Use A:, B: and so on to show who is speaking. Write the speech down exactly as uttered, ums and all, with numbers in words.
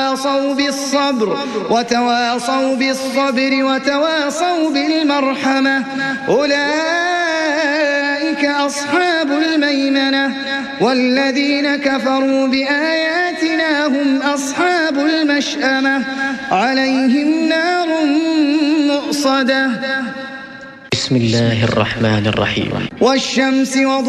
A: وتواصوا بالصبر وتواصوا بالصبر وتواصوا بالمرحمة أولئك أصحاب الميمنة والذين كفروا بآياتنا هم أصحاب المشأمة عليهم نار مؤصدة.
B: بسم الله الرحمن الرحيم.
A: والشمس